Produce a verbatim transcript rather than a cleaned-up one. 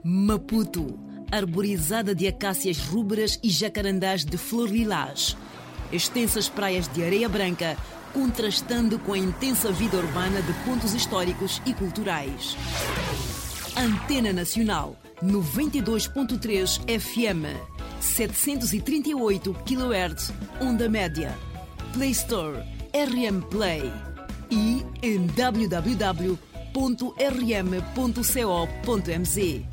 Maputo, arborizada de acácias rubras e jacarandás de flor lilás. Extensas praias de areia branca, contrastando com a intensa vida urbana de pontos históricos e culturais. Antena Nacional, noventa e dois ponto três F M, setecentos e trinta e oito quilohertz, onda média. Play Store, R M Play e em w w w ponto r m ponto co ponto m z.